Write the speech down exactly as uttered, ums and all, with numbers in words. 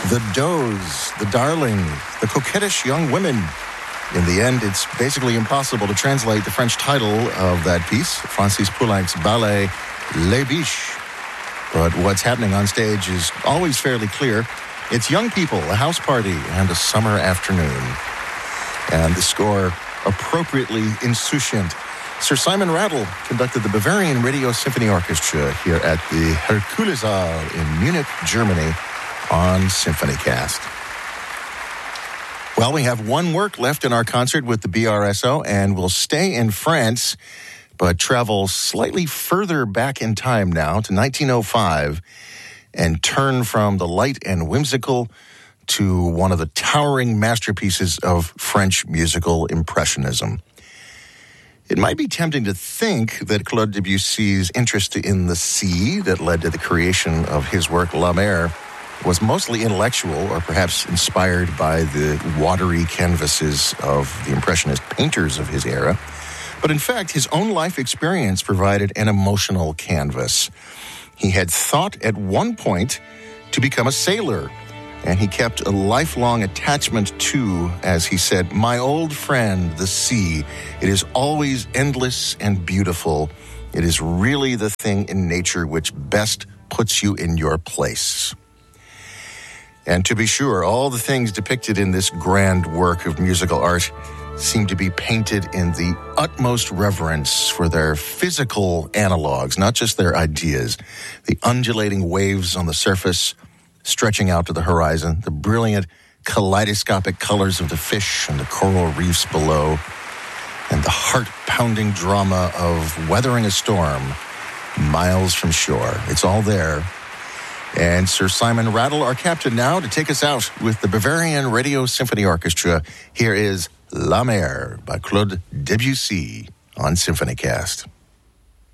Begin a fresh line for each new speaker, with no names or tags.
The does, the darling, the coquettish young women. In the end, it's basically impossible to translate the French title of that piece, Francis Poulenc's ballet, Les Biches. But what's happening on stage is always fairly clear. It's young people, a house party, and a summer afternoon. And the score, appropriately insouciant. Sir Simon Rattle conducted the Bavarian Radio Symphony Orchestra here at the Herkulessaal in Munich, Germany, on SymphonyCast. Well, we have one work left in our concert with the B R S O, and we'll stay in France, but travel slightly further back in time now to nineteen oh five and turn from the light and whimsical to one of the towering masterpieces of French musical impressionism. It might be tempting to think that Claude Debussy's interest in the sea that led to the creation of his work La Mer was mostly intellectual, or perhaps inspired by the watery canvases of the Impressionist painters of his era. But in fact, his own life experience provided an emotional canvas. He had thought at one point to become a sailor, and he kept a lifelong attachment to, as he said, my old friend, the sea. It is always endless and beautiful. It is really the thing in nature which best puts you in your place. And to be sure, all the things depicted in this grand work of musical art seem to be painted in the utmost reverence for their physical analogs, not just their ideas. The undulating waves on the surface, stretching out to the horizon, the brilliant kaleidoscopic colors of the fish and the coral reefs below, and the heart-pounding drama of weathering a storm miles from shore. It's all there. And Sir Simon Rattle, our captain now, to take us out with the Bavarian Radio Symphony Orchestra. Here is La Mer by Claude Debussy on SymphonyCast.